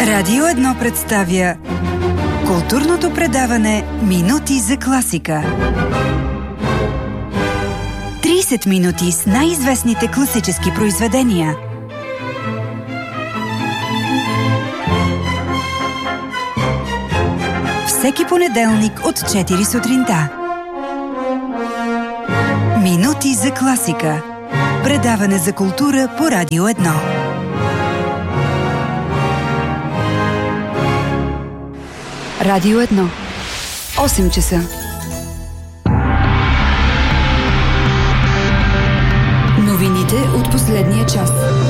Радио 1 представя културното предаване „Минути за класика“. 30 минути с най-известните класически произведения. Всеки понеделник от 4 сутринта. Минути за класика. Предаване за култура по Радио 1. Радио 1. 8 часа. Новините от последния час.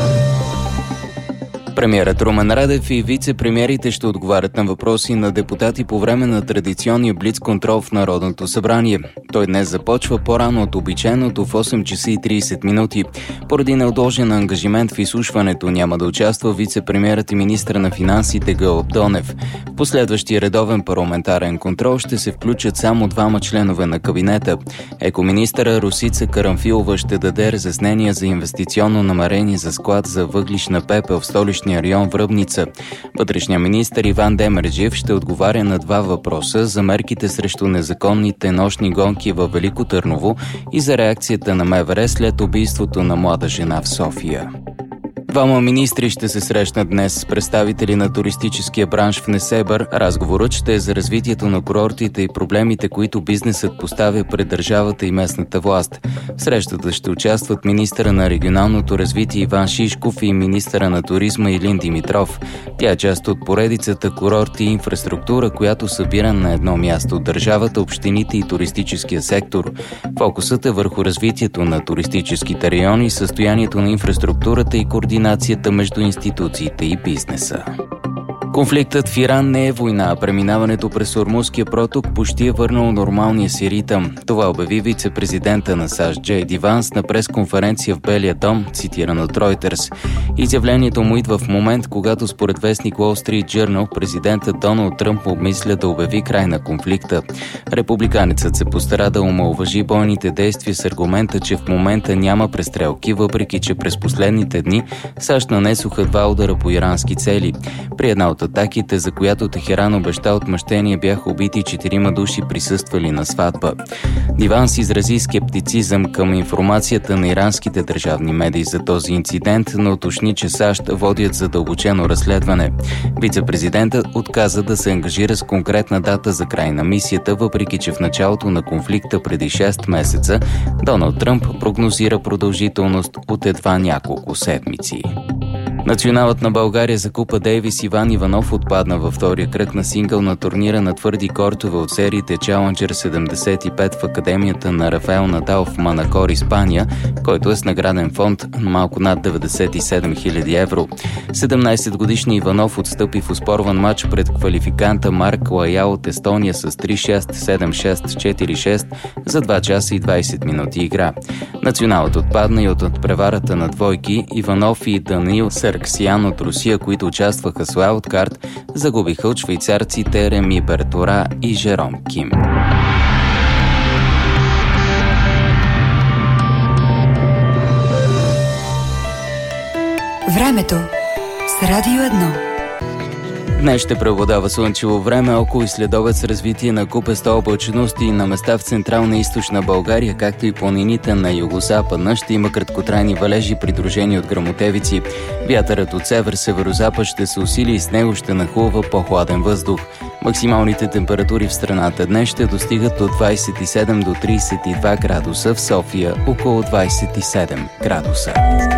Премиерът Румен Радев и вице-премиерите ще отговарят на въпроси на депутати по време на традиционния блиц-контрол в Народното събрание. Той днес започва по-рано от обичайното в 8 часа и 30 минути. Поради неотложен ангажимент в изслушването няма да участва вице-премиерът и министър на финансите Гълъб Донев. В последващия редовен парламентарен контрол ще се включат само двама членове на кабинета. Екоминистъра Росица Карамфилова ще даде разяснения за инвестиционно намерение за склад за въглищна пепел в столичния район Връбница. Вътрешният министър Иван Демерджиев ще отговаря на два въпроса за мерките срещу незаконните нощни гонки във Велико Търново и за реакцията на МВР след убийството на млада жена в София. Двама министри ще се срещнат днес с представители на туристическия бранш в Несебър. Разговорът ще е за развитието на курортите и проблемите, които бизнесът поставя пред държавата и местната власт. В срещата ще участват министъра на регионалното развитие Иван Шишков и министъра на туризма Илин Димитров. Тя е част от поредицата курорти и инфраструктура, която събира на едно място държавата, общините и туристическия сектор. Фокусът е върху развитието на туристическите райони, състоянието на инфраструктурата и координацията между институциите и бизнеса. Конфликтът в Иран не е война, а преминаването през Ормузския проток почти е върнало нормалния си ритъм. Това обяви вице-президента на САЩ Джей Ди Ванс на пресконференция в Белия дом, цитиран от Reuters. Изявлението му идва в момент, когато според вестник Wall Street Journal президентът Доналд Тръмп обмисля да обяви край на конфликта. Републиканецът се постара да омаловажи бойните действия с аргумента, че в момента няма престрелки, въпреки че през последните дни САЩ нанесоха два удара по ирански цели. При една от атаките, за която Техеран обеща отмъщение, бяха убити 4 души, присъствали на сватба. Ди Ванс изрази скептицизъм към информацията на иранските държавни медии за този инцидент, но уточни, че САЩ водят задълбочено разследване. Вице-президентът отказа да се ангажира с конкретна дата за край на мисията, въпреки че в началото на конфликта преди 6 месеца Доналд Тръмп прогнозира продължителност от едва няколко седмици. Националът на България за Купа Дейвис Иван Иванов отпадна във втория кръг на сингъл на турнира на твърди кортове от сериите Challenger 75 в Академията на Рафаел Надал в Манакор, Испания, който е с награден фонд малко над 97 000 евро. 17-годишният Иванов отстъпи в оспорван матч пред квалификанта Марк Лаял от Естония с 3-6, 7-6, 4-6 за 2 часа и 20 минути игра. Националът отпадна и от надпреварата на двойки. Иванов и Даниил Сарксиян от Русия, които участваха с уайлдкарт, загубиха от швейцарците Реми Бертора и Жером Ким. Времето с Радио 1. Днес ще преобладава слънчево време, около и следобед с развитие на купеста облачност и на места в централна и източна България, както и планините на югозападна. Ще има краткотрайни валежи, придружени от гръмотевици. Вятърът от север-северозапад ще се усили и с него ще нахлува по-хладен въздух. Максималните температури в страната днес ще достигат от 27 до 32 градуса, в София около 27 градуса.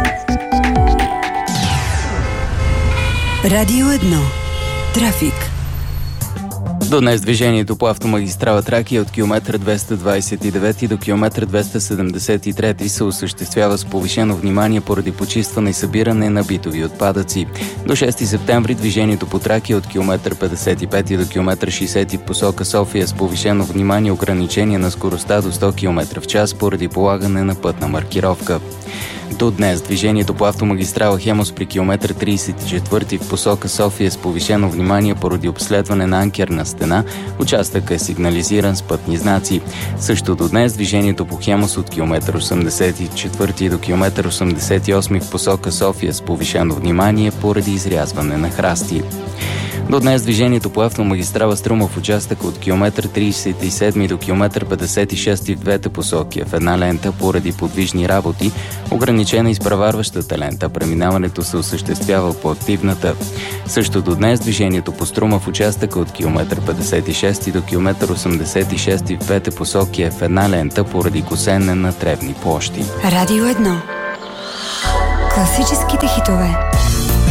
Радио 1. Трафик. До днес движението по автомагистрала Тракия от километър 229 до километър 273 се осъществява с повишено внимание поради почистване и събиране на битови отпадъци. До 6 септември движението по Тракия от километър 55 до километър 60 в посока София с повишено внимание ограничение на скоростта до 100 км в час поради полагане на пътна маркировка. До днес движението по автомагистрала Хемус при километър 34 в посока София с повишено внимание поради обследване на анкерна стена. Участъкът е сигнализиран с пътни знаци. Също до днес движението по Хемус от километър 84 до километър 88 в посока София с повишено внимание поради изрязване на храсти. До днес движението по автомагистрала Струма в участъка от километър 37 до километър 56 в двете посоки в една лента поради подвижни работи, ограничена изпреварващата лента. Преминаването се осъществява по активната. Също до днес движението по Струма в участъка от километър 56 до километър 86 в двете посоки в една лента поради косене на тревни площи. Радио 1. Класическите хитове.